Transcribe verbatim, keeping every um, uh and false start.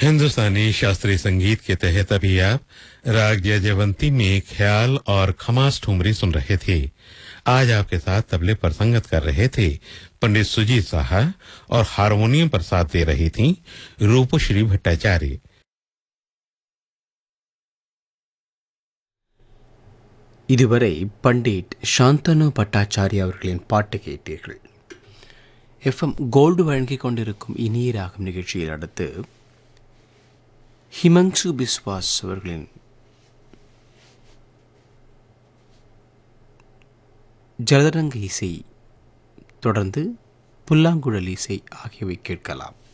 हिंदुस्तानी शास्त्रीय संगीत के तहत अभी आप राग जयवंती में ख्याल और खमास ठुमरी सुन रहे थे। आज आपके साथ तबले पर संगत कर रहे थे पंडित सुजीत साहा और हारमोनियम पर साथ दे रही थी रूपश्री भट्टाचार्य। இதுவரை பண்டிட் சாந்தனு பட்டாச்சாரி அவர்களின் பாட்டு கேட்டீர்கள். எஃப்எம் கோல்டு வழங்கிக் கொண்டிருக்கும் இனிய ராகம் நிகழ்ச்சியில் அடுத்து ஹிமங்சு பிஸ்வாஸ் அவர்களின் ஜலதரங்க இசை, தொடர்ந்து புல்லாங்குழல் இசை ஆகியவை கேட்கலாம்.